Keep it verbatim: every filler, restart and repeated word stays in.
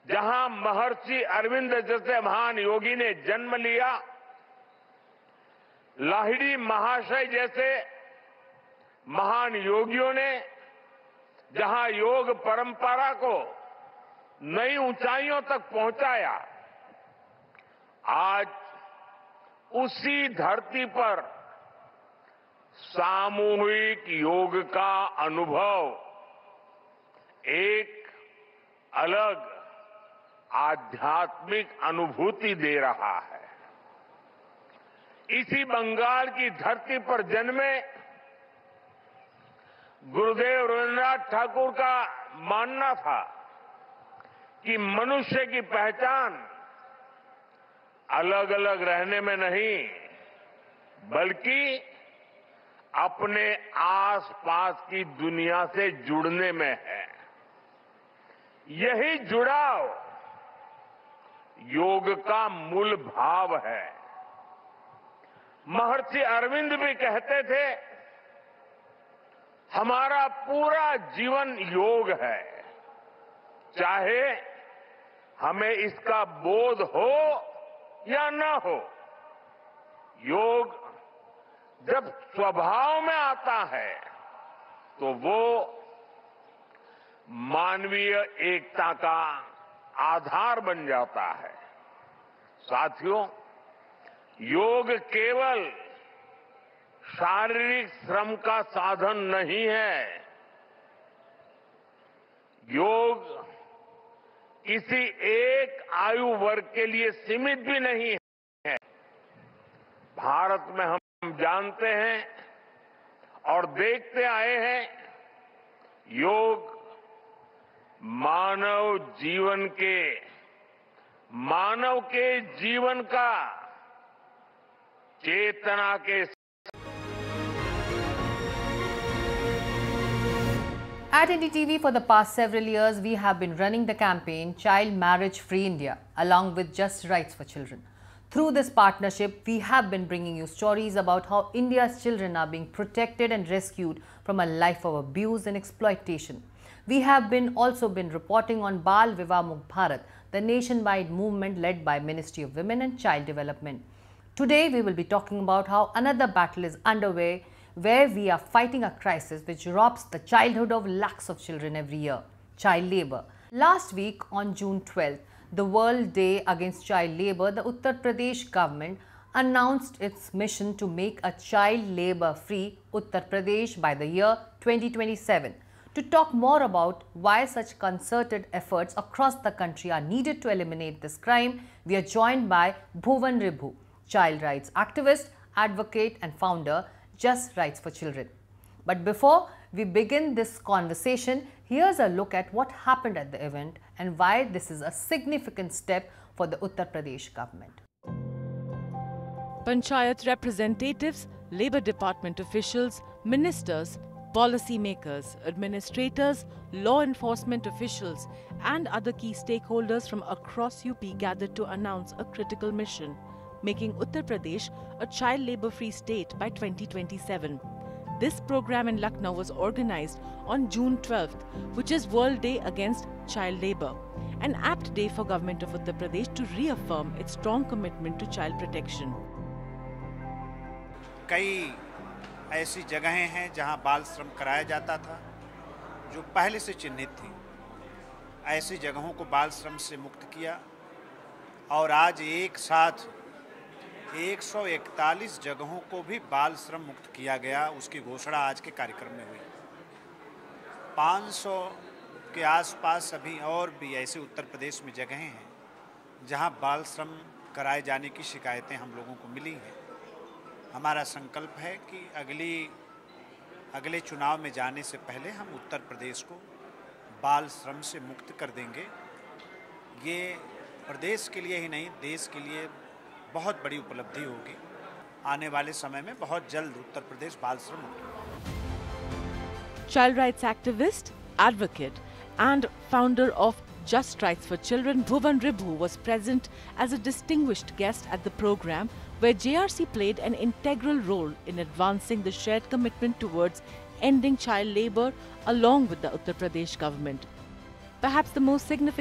जहां महर्षि अरविंद जैसे महान योगी ने जन्म लिया, लाहिड़ी महाशय जैसे महान योगियों ने जहां योग परंपरा को नई ऊंचाइयों तक पहुंचाया, आज उसी धरती पर सामूहिक योग का अनुभव एक अलग आध्यात्मिक अनुभूति दे रहा है। इसी बंगाल की धरती पर जन्मे गुरुदेव रवींद्रनाथ ठाकुर का मानना था कि मनुष्य की पहचान अलग अलग रहने में नहीं, बल्कि अपने आसपास की दुनिया से जुड़ने में है। यही जुड़ाव योग का मूल भाव है। महर्षि अरविंद भी कहते थे, हमारा पूरा जीवन योग है, चाहे हमें इसका बोध हो या न हो। योग जब स्वभाव में आता है तो वो मानवीय एकता का आधार बन जाता है। साथियों, योग केवल शारीरिक श्रम का साधन नहीं है। योग किसी एक आयु वर्ग के लिए सीमित भी नहीं है। भारत में हम जानते हैं और देखते आए हैं, योग मानव जीवन के मानव के जीवन का चेतना के At N D T V, for the past several years, we have been running the campaign Child Marriage Free India, along with Just Rights for Children. Through this partnership, we have been bringing you stories about how India's children are being protected and rescued from a life of abuse and exploitation. We have been also been reporting on Bal Vivah Mukt Bharat, the nationwide movement led by Ministry of Women and Child Development. Today, we will be talking about how another battle is underway, where we are fighting a crisis which robs the childhood of lakhs of children every year: child labour. Last week on June twelfth, the World Day Against Child Labour, the Uttar Pradesh government announced its mission to make a child labour-free Uttar Pradesh by the year twenty twenty-seven. To talk more about why such concerted efforts across the country are needed to eliminate this crime, we are joined by Bhuvan Ribhu, child rights activist, advocate and founder, Just Rights for Children. But before we begin this conversation, here's a look at what happened at the event and why this is a significant step for the Uttar Pradesh government. Panchayat representatives, Labour Department officials, ministers, policy makers, administrators, law enforcement officials and other key stakeholders from across U P gathered to announce a critical mission, making Uttar Pradesh a child labour-free state by twenty twenty-seven. This program in Lucknow was organised on June twelfth, which is World Day Against Child Labour, an apt day for Government of Uttar Pradesh to reaffirm its strong commitment to child protection. कई ऐसी जगहें हैं जहां बाल श्रम कराया जाता था, जो पहले से चिन्हित थी। ऐसी जगहों को बाल श्रम से मुक्त किया और आज एक साथ एक सौ इकतालीस जगहों को भी बाल श्रम मुक्त किया गया। उसकी घोषणा आज के कार्यक्रम में हुई। पाँच सौ के आसपास अभी और भी ऐसे उत्तर प्रदेश में जगहें हैं जहां बाल श्रम कराए जाने की शिकायतें हम लोगों को मिली हैं। हमारा संकल्प है कि अगली अगले चुनाव में जाने से पहले हम उत्तर प्रदेश को बाल श्रम से मुक्त कर देंगे। ये प्रदेश के लिए ही नहीं, देश के लिए बहुत बड़ी उपलब्धि होगी। आने वाले समय में बहुत जल्द उत्तर प्रदेश बाल श्रम मुक्त होगा। Child rights activist, advocate and founder of Just Rights for Children, Bhuvan Ribhu was present as a distinguished guest at the program, where J R C played an integral role in advancing the shared commitment towards ending child labour along with the Uttar Pradesh government. Perhaps the most significant